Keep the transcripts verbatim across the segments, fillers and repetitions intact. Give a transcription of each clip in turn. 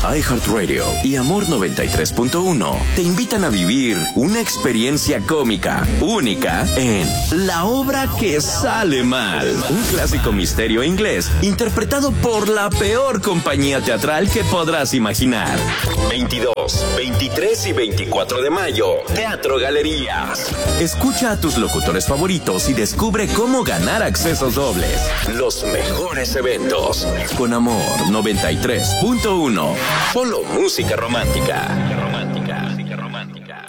iHeartRadio y Amor noventa y tres punto uno te invitan a vivir una experiencia cómica única en La Obra que Sale Mal, un clásico misterio inglés interpretado por la peor compañía teatral que podrás imaginar. veintidós, veintitrés y veinticuatro de mayo, Teatro Galerías. Escucha a tus locutores favoritos y descubre cómo ganar accesos dobles. Los mejores eventos con Amor noventa y tres punto uno. Solo música romántica. Romántica, música romántica.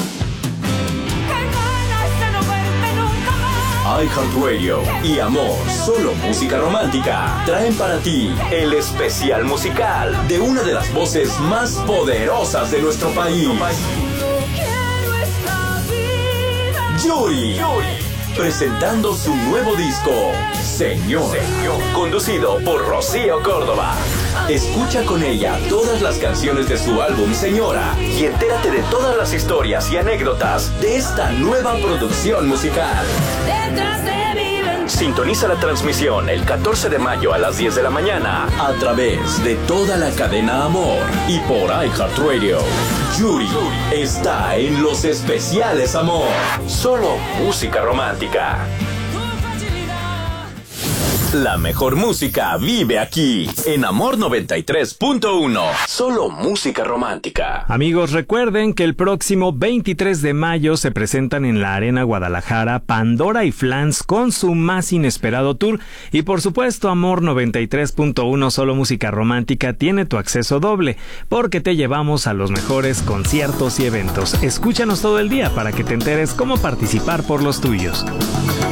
iHeartRadio y Amor, solo música romántica, traen para ti el especial musical de una de las voces más poderosas de nuestro país. Yuri, presentando su nuevo disco, Señor, conducido por Rocío Córdoba. Escucha con ella todas las canciones de su álbum Señora y entérate de todas las historias y anécdotas de esta nueva producción musical. Sintoniza la transmisión el catorce de mayo a las diez de la mañana a través de toda la cadena Amor y por iHeartRadio. Yuri está en los especiales Amor. Solo música romántica. La mejor música vive aquí, en Amor noventa y tres punto uno. Solo música romántica. Amigos, recuerden que el próximo veintitrés de mayo se presentan en la Arena Guadalajara Pandora y Flans con su más inesperado tour. Y por supuesto, Amor noventa y tres punto uno, Solo música romántica, tiene tu acceso doble, porque te llevamos a los mejores conciertos y eventos. Escúchanos todo el día para que te enteres cómo participar por los tuyos.